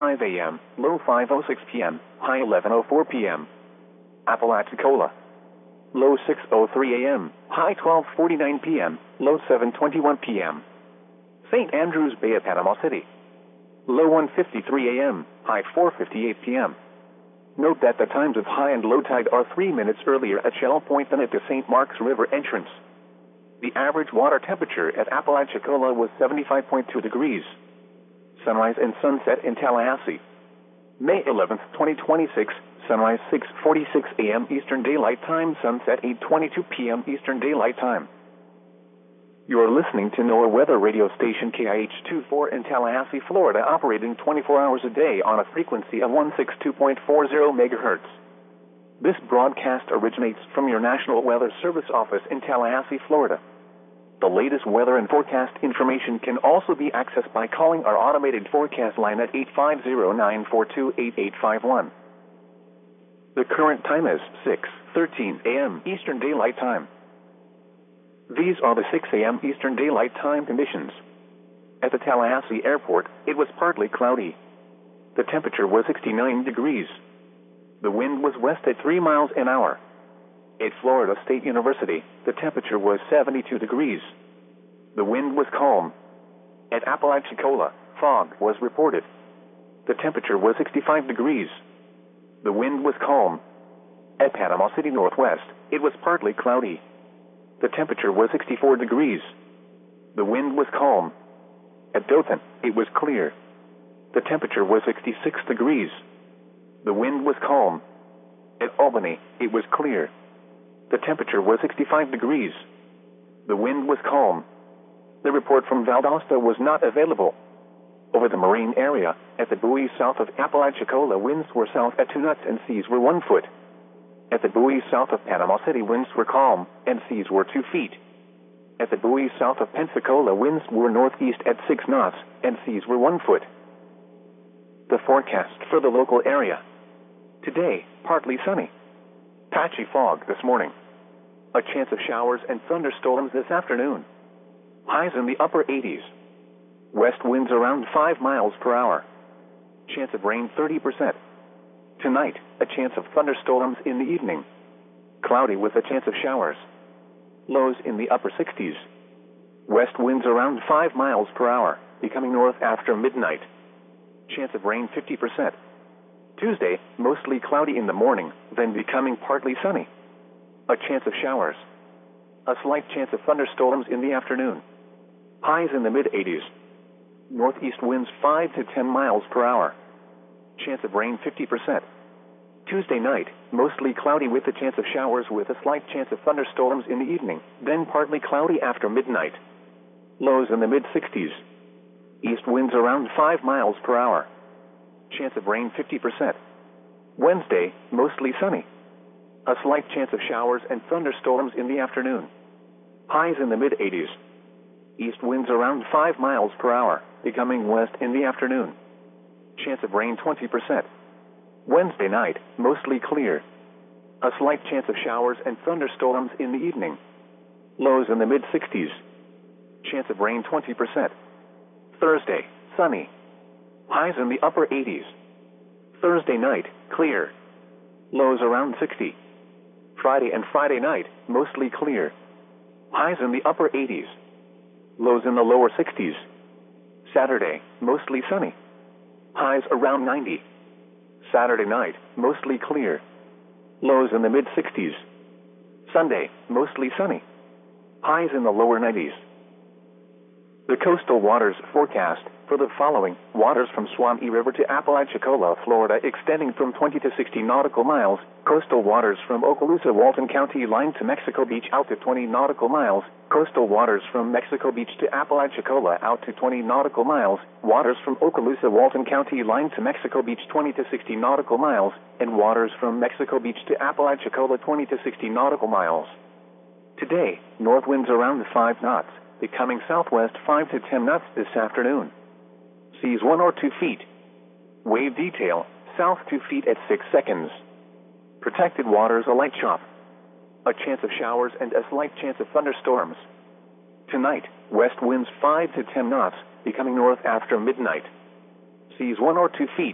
5 a.m., low 5:06 p.m., high 11:04 p.m. Apalachicola. Low 6:03 a.m., high 12:49 p.m., low 7:21 p.m. St. Andrews Bay at Panama City. Low 1:53 a.m., high 4:58 p.m. Note that the times of high and low tide are 3 minutes earlier at Shell Point than at the St. Marks River entrance. The average water temperature at Apalachicola was 75.2 degrees. Sunrise and sunset in Tallahassee. May 11, 2026, sunrise 6:46 a.m. Eastern Daylight Time, sunset 8:22 p.m. Eastern Daylight Time. You are listening to NOAA weather radio station KIH-24 in Tallahassee, Florida, operating 24 hours a day on a frequency of 162.40 MHz. This broadcast originates from your National Weather Service office in Tallahassee, Florida. The latest weather and forecast information can also be accessed by calling our automated forecast line at 850-942-8851. The current time is 6:13 a.m. Eastern Daylight Time. These are the 6 a.m. Eastern Daylight Time conditions. At the Tallahassee Airport, it was partly cloudy. The temperature was 69 degrees. The wind was west at 3 miles an hour. At Florida State University, the temperature was 72 degrees. The wind was calm. At Apalachicola, fog was reported. The temperature was 65 degrees. The wind was calm. At Panama City Northwest, it was partly cloudy. The temperature was 64 degrees. The wind was calm. At Dothan, it was clear. The temperature was 66 degrees. The wind was calm. At Albany, it was clear. The temperature was 65 degrees. The wind was calm. The report from Valdosta was not available. Over the marine area, at the buoys south of Apalachicola, winds were south at 2 knots and seas were 1 foot. At the buoys south of Panama City, winds were calm and seas were 2 feet. At the buoys south of Pensacola, winds were northeast at 6 knots and seas were 1 foot. The forecast for the local area. Today, partly sunny. Patchy fog this morning. A chance of showers and thunderstorms this afternoon. Highs in the upper 80s. West winds around 5 miles per hour. Chance of rain 30%. Tonight, a chance of thunderstorms in the evening. Cloudy with a chance of showers. Lows in the upper 60s. West winds around 5 miles per hour, becoming north after midnight. Chance of rain 50%. Tuesday, mostly cloudy in the morning, then becoming partly sunny. A chance of showers. A slight chance of thunderstorms in the afternoon. Highs in the mid-80s. Northeast winds 5 to 10 miles per hour. Chance of rain 50%. Tuesday night, mostly cloudy with a chance of showers with a slight chance of thunderstorms in the evening, then partly cloudy after midnight. Lows in the mid-60s. East winds around 5 miles per hour. Chance of rain 50%. Wednesday, mostly sunny. A slight chance of showers and thunderstorms in the afternoon. Highs in the mid-80s. East winds around 5 miles per hour, becoming west in the afternoon. Chance of rain 20%. Wednesday night, mostly clear. A slight chance of showers and thunderstorms in the evening. Lows in the mid-60s. Chance of rain 20%. Thursday, sunny. Highs in the upper 80s. Thursday night, clear. Lows around 60. Friday and Friday night, mostly clear. Highs in the upper 80s. Lows in the lower 60s. Saturday, mostly sunny. Highs around 90. Saturday night, mostly clear. Lows in the mid-60s. Sunday, mostly sunny. Highs in the lower 90s. The coastal waters forecast for the following: waters from Suwannee River to Apalachicola, Florida, extending from 20 to 60 nautical miles. Coastal waters from Okaloosa, Walton County line to Mexico Beach out to 20 nautical miles. Coastal waters from Mexico Beach to Apalachicola out to 20 nautical miles. Waters from Okaloosa, Walton County line to Mexico Beach 20 to 60 nautical miles. And waters from Mexico Beach to Apalachicola 20 to 60 nautical miles. Today, north winds around 5 knots, becoming southwest 5 to 10 knots this afternoon. Seas 1 or 2 feet. Wave detail, south 2 feet at 6 seconds. Protected waters a light chop. A chance of showers and a slight chance of thunderstorms. Tonight, west winds 5 to 10 knots, becoming north after midnight. Seas 1 or 2 feet.